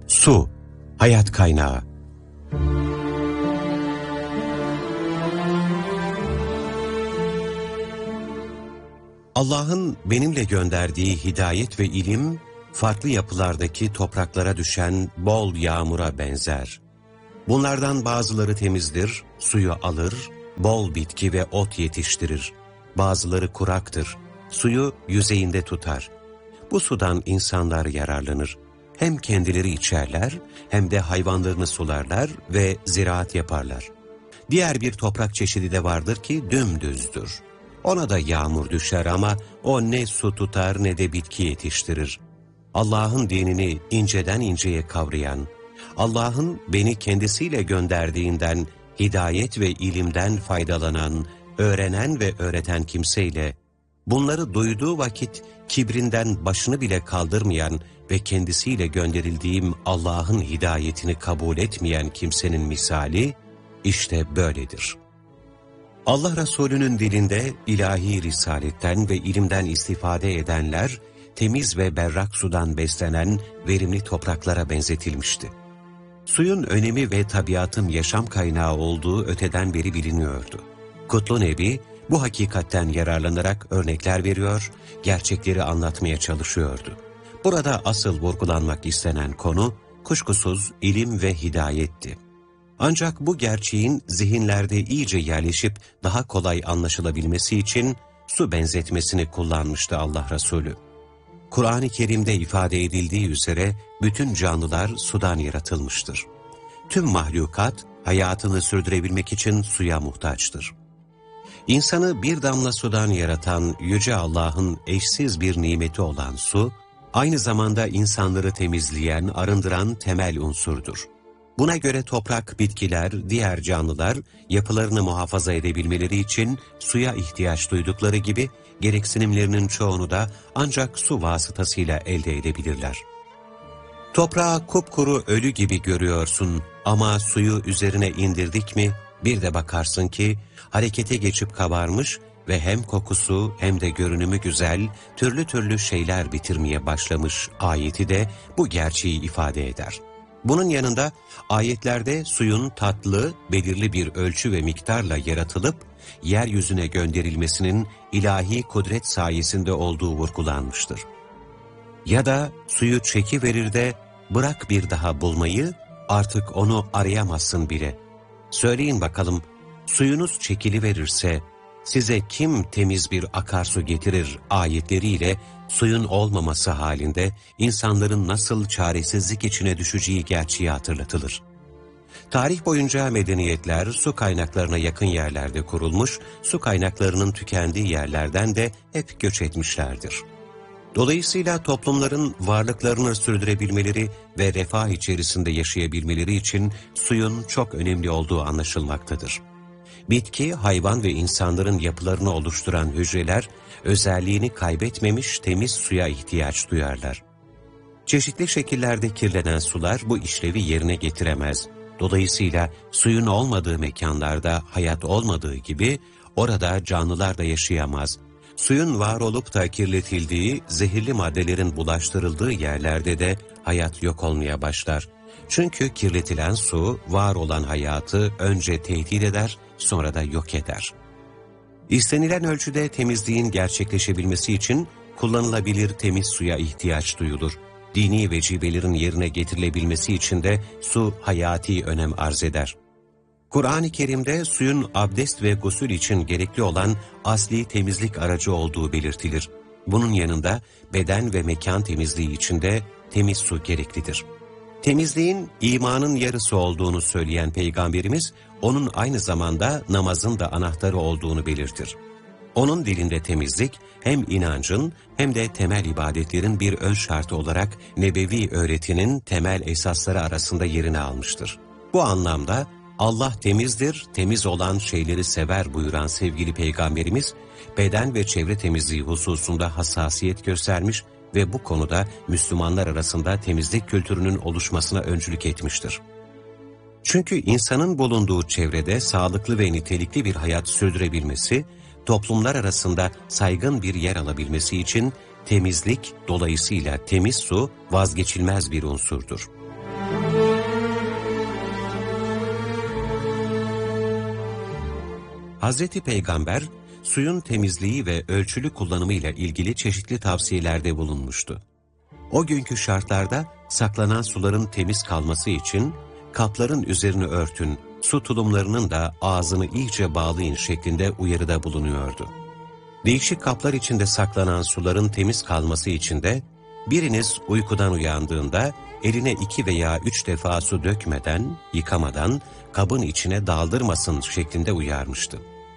Su, hayat kaynağı. Allah'ın benimle gönderdiği hidayet ve ilim, farklı yapılardaki topraklara düşen bol yağmura benzer. Bunlardan bazıları temizdir, suyu alır, bol bitki ve ot yetiştirir. Bazıları kuraktır, suyu yüzeyinde tutar. Bu sudan insanlar yararlanır. Hem kendileri içerler, hem de hayvanlarını sularlar ve ziraat yaparlar. Diğer bir toprak çeşidi de vardır ki dümdüzdür. Ona da yağmur düşer ama o ne su tutar ne de bitki yetiştirir. Allah'ın dinini inceden inceye kavrayan, Allah'ın beni kendisiyle gönderdiğinden, hidayet ve ilimden faydalanan, öğrenen ve öğreten kimseyle, bunları duyduğu vakit kibrinden başını bile kaldırmayan ve kendisiyle gönderildiğim Allah'ın hidayetini kabul etmeyen kimsenin misali, işte böyledir. Allah Resulü'nün dilinde ilahi risaletten ve ilimden istifade edenler, temiz ve berrak sudan beslenen verimli topraklara benzetilmişti. Suyun önemi ve tabiatın yaşam kaynağı olduğu öteden beri biliniyordu. Kutlu Nebi bu hakikatten yararlanarak örnekler veriyor, gerçekleri anlatmaya çalışıyordu. Burada asıl vurgulanmak istenen konu kuşkusuz ilim ve hidayetti. Ancak bu gerçeğin zihinlerde iyice yerleşip daha kolay anlaşılabilmesi için su benzetmesini kullanmıştı Allah Resulü. Kur'an-ı Kerim'de ifade edildiği üzere bütün canlılar sudan yaratılmıştır. Tüm mahlukat hayatını sürdürebilmek için suya muhtaçtır. İnsanı bir damla sudan yaratan Yüce Allah'ın eşsiz bir nimeti olan su, aynı zamanda insanları temizleyen, arındıran temel unsurdur. Buna göre toprak, bitkiler, diğer canlılar yapılarını muhafaza edebilmeleri için suya ihtiyaç duydukları gibi gereksinimlerinin çoğunu da ancak su vasıtasıyla elde edebilirler. Toprağı kupkuru ölü gibi görüyorsun ama suyu üzerine indirdik mi bir de bakarsın ki harekete geçip kabarmış ve hem kokusu hem de görünümü güzel türlü türlü şeyler bitirmeye başlamış ayeti de bu gerçeği ifade eder. Bunun yanında ayetlerde suyun tatlı, belirli bir ölçü ve miktarla yaratılıp yeryüzüne gönderilmesinin ilahi kudret sayesinde olduğu vurgulanmıştır. Ya da suyu çekiverir de bırak bir daha bulmayı, artık onu arayamazsın bile. Söyleyin bakalım, suyunuz çekiliverirse size kim temiz bir akarsu getirir ayetleriyle suyun olmaması halinde insanların nasıl çaresizlik içine düşeceği gerçeği hatırlatılır. Tarih boyunca medeniyetler su kaynaklarına yakın yerlerde kurulmuş, su kaynaklarının tükendiği yerlerden de hep göç etmişlerdir. Dolayısıyla toplumların varlıklarını sürdürebilmeleri ve refah içerisinde yaşayabilmeleri için suyun çok önemli olduğu anlaşılmaktadır. Bitki, hayvan ve insanların yapılarını oluşturan hücreler, özelliğini kaybetmemiş temiz suya ihtiyaç duyarlar. Çeşitli şekillerde kirlenen sular bu işlevi yerine getiremez. Dolayısıyla suyun olmadığı mekanlarda hayat olmadığı gibi orada canlılar da yaşayamaz. Suyun var olup da kirletildiği, zehirli maddelerin bulaştırıldığı yerlerde de hayat yok olmaya başlar. Çünkü kirletilen su, var olan hayatı önce tehdit eder, sonra da yok eder. İstenilen ölçüde temizliğin gerçekleşebilmesi için kullanılabilir temiz suya ihtiyaç duyulur. Dini vecibelerin yerine getirilebilmesi için de su hayati önem arz eder. Kur'an-ı Kerim'de suyun abdest ve gusül için gerekli olan asli temizlik aracı olduğu belirtilir. Bunun yanında beden ve mekan temizliği için de temiz su gereklidir. Temizliğin imanın yarısı olduğunu söyleyen Peygamberimiz, onun aynı zamanda namazın da anahtarı olduğunu belirtir. Onun dilinde temizlik hem inancın hem de temel ibadetlerin bir ön şartı olarak nebevi öğretinin temel esasları arasında yerini almıştır. Bu anlamda Allah temizdir, temiz olan şeyleri sever buyuran sevgili Peygamberimiz, beden ve çevre temizliği hususunda hassasiyet göstermiş ve bu konuda Müslümanlar arasında temizlik kültürünün oluşmasına öncülük etmiştir. Çünkü insanın bulunduğu çevrede sağlıklı ve nitelikli bir hayat sürdürebilmesi, toplumlar arasında saygın bir yer alabilmesi için temizlik, dolayısıyla temiz su vazgeçilmez bir unsurdur. Hazreti Peygamber, suyun temizliği ve ölçülü kullanımıyla ilgili çeşitli tavsiyelerde bulunmuştu. O günkü şartlarda saklanan suların temiz kalması için kapların üzerini örtün, su tulumlarının da ağzını iyice bağlayın şeklinde uyarıda bulunuyordu. Değişik kaplar içinde saklanan suların temiz kalması için de biriniz uykudan uyandığında eline 2 veya 3 defa su dökmeden, yıkamadan kabın içine daldırmasın şeklinde uyarmıştı.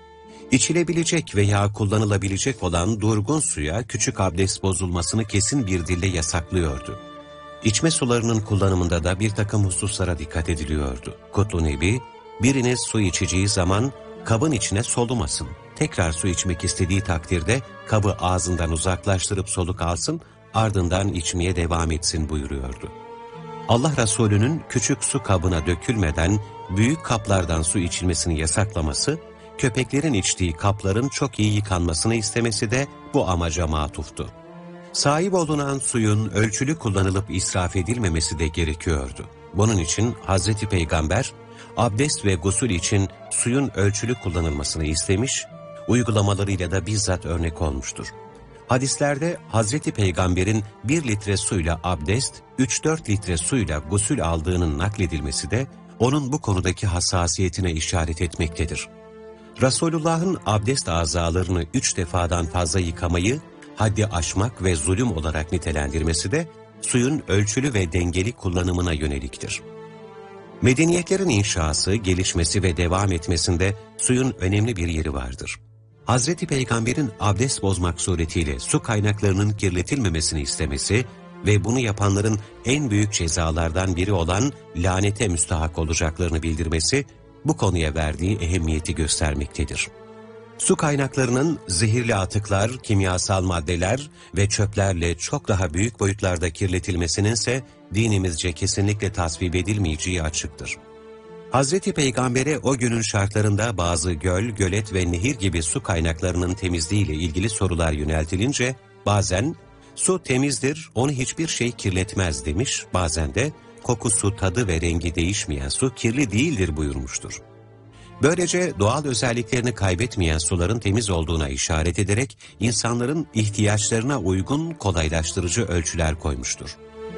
İçilebilecek veya kullanılabilecek olan durgun suya küçük abdest bozulmasını kesin bir dille yasaklıyordu. İçme sularının kullanımında da bir takım hususlara dikkat ediliyordu. Kutlu Nebi, biriniz su içeceği zaman kabın içine solumasın. Tekrar su içmek istediği takdirde kabı ağzından uzaklaştırıp soluk alsın, ardından içmeye devam etsin buyuruyordu. Allah Resulü'nün küçük su kabına dökülmeden büyük kaplardan su içilmesini yasaklaması, köpeklerin içtiği kapların çok iyi yıkanmasını istemesi de bu amaca matuftu. Sahip olunan suyun ölçülü kullanılıp israf edilmemesi de gerekiyordu. Bunun için Hazreti Peygamber, abdest ve gusül için suyun ölçülü kullanılmasını istemiş, uygulamalarıyla da bizzat örnek olmuştur. Hadislerde Hazreti Peygamber'in 1 litre suyla abdest, 3-4 litre suyla gusül aldığının nakledilmesi de onun bu konudaki hassasiyetine işaret etmektedir. Resulullah'ın abdest azalarını 3 defadan fazla yıkamayı haddi aşmak ve zulüm olarak nitelendirmesi de suyun ölçülü ve dengeli kullanımına yöneliktir. Medeniyetlerin inşası, gelişmesi ve devam etmesinde suyun önemli bir yeri vardır. Hazreti Peygamber'in abdest bozmak suretiyle su kaynaklarının kirletilmemesini istemesi ve bunu yapanların en büyük cezalardan biri olan lanete müstahak olacaklarını bildirmesi, bu konuya verdiği ehemmiyeti göstermektedir. Su kaynaklarının zehirli atıklar, kimyasal maddeler ve çöplerle çok daha büyük boyutlarda kirletilmesinin ise dinimizce kesinlikle tasvip edilmeyeceği açıktır. Hazreti Peygamber'e o günün şartlarında bazı göl, gölet ve nehir gibi su kaynaklarının temizliğiyle ilgili sorular yöneltilince bazen su temizdir, onu hiçbir şey kirletmez demiş, bazen de kokusu, tadı ve rengi değişmeyen su kirli değildir buyurmuştur. Böylece doğal özelliklerini kaybetmeyen suların temiz olduğuna işaret ederek insanların ihtiyaçlarına uygun kolaylaştırıcı ölçüler koymuştur.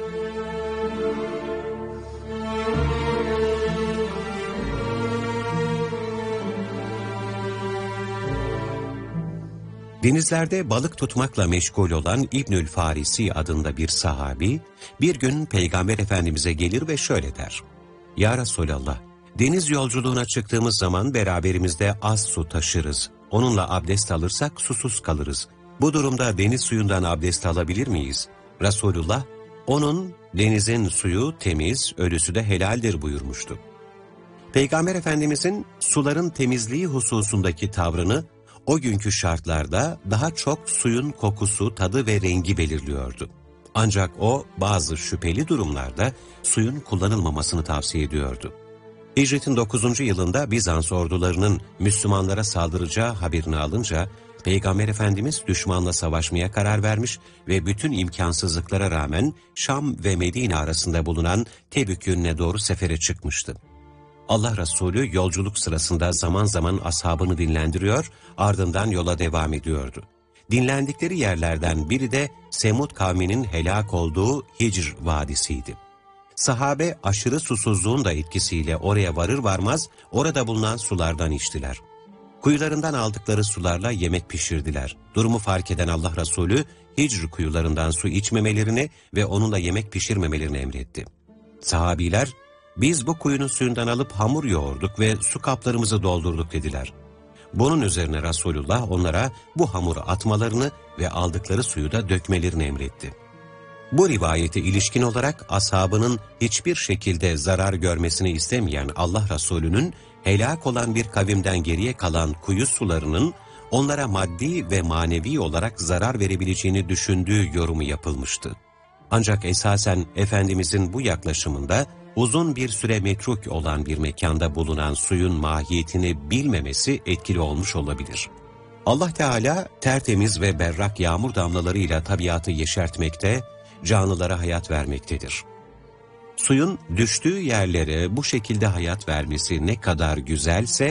Denizlerde balık tutmakla meşgul olan İbnül Farisi adında bir sahabi, bir gün Peygamber Efendimiz'e gelir ve şöyle der: "Ya Resulallah, deniz yolculuğuna çıktığımız zaman beraberimizde az su taşırız. Onunla abdest alırsak susuz kalırız. Bu durumda deniz suyundan abdest alabilir miyiz?" Resulullah, onun denizin suyu temiz, ölüsü de helaldir buyurmuştu. Peygamber Efendimiz'in suların temizliği hususundaki tavrını o günkü şartlarda daha çok suyun kokusu, tadı ve rengi belirliyordu. Ancak o bazı şüpheli durumlarda suyun kullanılmamasını tavsiye ediyordu. Hicretin 9. yılında Bizans ordularının Müslümanlara saldıracağı haberini alınca Peygamber Efendimiz düşmanla savaşmaya karar vermiş ve bütün imkansızlıklara rağmen Şam ve Medine arasında bulunan Tebük yönüne doğru sefere çıkmıştı. Allah Resulü yolculuk sırasında zaman zaman ashabını dinlendiriyor, ardından yola devam ediyordu. Dinlendikleri yerlerden biri de Semud kavminin helak olduğu Hicr Vadisi'ydi. Sahabe aşırı susuzluğun da etkisiyle oraya varır varmaz orada bulunan sulardan içtiler. Kuyularından aldıkları sularla yemek pişirdiler. Durumu fark eden Allah Resulü Hicr kuyularından su içmemelerini ve onunla yemek pişirmemelerini emretti. Sahabiler, "Biz bu kuyunun suyundan alıp hamur yoğurduk ve su kaplarımızı doldurduk" dediler. Bunun üzerine Resulullah onlara bu hamuru atmalarını ve aldıkları suyu da dökmelerini emretti. Bu rivayete ilişkin olarak ashabının hiçbir şekilde zarar görmesini istemeyen Allah Resulü'nün helak olan bir kavimden geriye kalan kuyu sularının onlara maddi ve manevi olarak zarar verebileceğini düşündüğü yorumu yapılmıştı. Ancak esasen Efendimizin bu yaklaşımında uzun bir süre metruk olan bir mekanda bulunan suyun mahiyetini bilmemesi etkili olmuş olabilir. Allah Teala tertemiz ve berrak yağmur damlalarıyla tabiatı yeşertmekte, canlılara hayat vermektedir. Suyun düştüğü yerlere bu şekilde hayat vermesi ne kadar güzelse,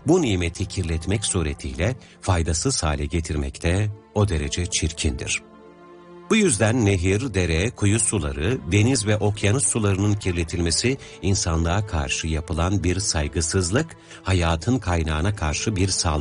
bu nimeti kirletmek suretiyle faydasız hale getirmekte o derece çirkindir. Bu yüzden nehir, dere, kuyu suları, deniz ve okyanus sularının kirletilmesi insanlığa karşı yapılan bir saygısızlık, hayatın kaynağına karşı bir saldırı